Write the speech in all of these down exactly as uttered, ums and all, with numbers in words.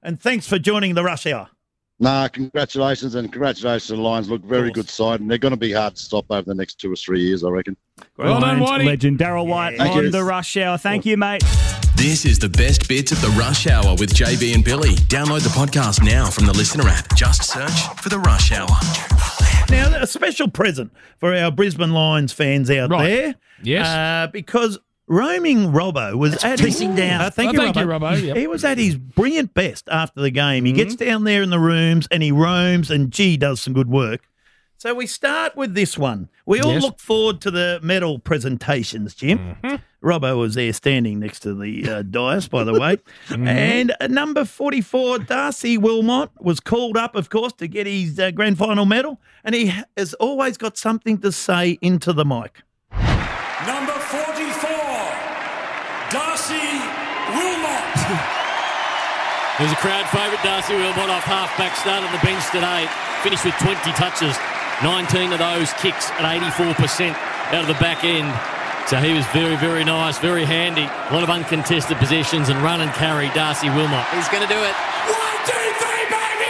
And thanks for joining the Rush Hour. Nah, congratulations, and congratulations to the Lions. Look, very good side, and they're going to be hard to stop over the next two or three years, I reckon. Well done, Whitey. Legend Daryl White Thank on you. the Rush Hour. Thank you, mate. This is the best bits of the Rush Hour with J B and Billy. Download the podcast now from the Listener app. Just search for the Rush Hour. Now, a special present for our Brisbane Lions fans out Right. there. Yes. Uh, because roaming Robbo was at his down. Uh, thank Oh, you, thank you, Robbo. Robbo. Yep. He was at his brilliant best after the game. He gets down there in the rooms and he roams, and gee, does some good work. So we start with this one. We all Yes. look forward to the medal presentations, Jim. Robbo was there standing next to the uh, dais, by the way. And uh, number forty-four, Darcy Wilmot, was called up, of course, to get his uh, grand final medal. And he has always got something to say into the mic. Number forty-four, Darcy Wilmot. He was a crowd favourite, Darcy Wilmot, off half-back, started on the bench today, finished with twenty touches, nineteen of those kicks at eighty-four percent out of the back end. So he was very, very nice, very handy. A lot of uncontested possessions and run and carry, Darcy Wilmot. He's going to do it. One, two, three, baby!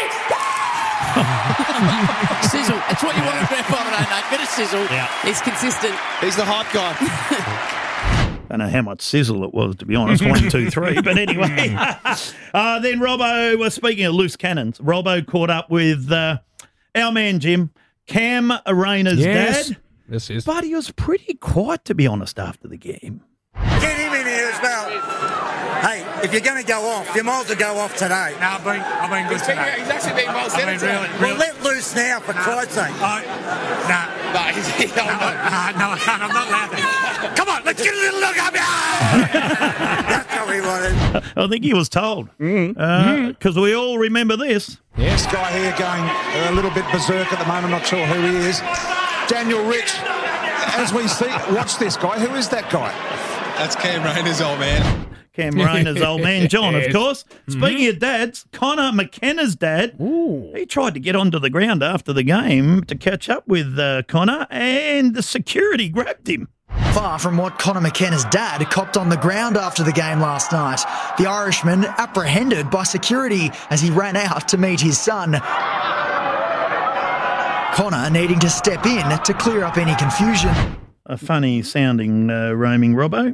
Sizzle. It's what you want in a grand final, don't know. Bit of sizzle. Yeah. He's consistent. He's the hype guy. I don't know how much sizzle it was, to be honest, one, two, three. But anyway, uh, then Robbo, well, speaking of loose cannons, Robbo caught up with uh, our man, Jim, Cam Rayner's Yes. dad. This is. But he was pretty quiet, to be honest, after the game. Get him in here as well. Hey, if you're going to go off, you might as well go off today. No, I've been, I've been good today. He's actually been well I mean, centered. really, Well, really. let loose now, for Christ's sake. I, nah, No, he's, he's, no, no, I can't. I'm not allowed to. Come on, let's get a little look up here. That's what we wanted. I think he was told. Because we all remember this. This guy here going a little bit berserk at the moment. Not sure who he is. Daniel Rich. As we see, watch this guy. Who is that guy? That's Cam Rayner's old man. Cam Rayner's old man, John, of Yes. course. Speaking of dads, Connor McKenna's dad, he tried to get onto the ground after the game to catch up with uh, Connor, and the security grabbed him. Far from what Connor McKenna's dad copped on the ground after the game last night. The Irishman apprehended by security as he ran out to meet his son. Connor needing to step in to clear up any confusion. A funny sounding uh, roaming Robbo.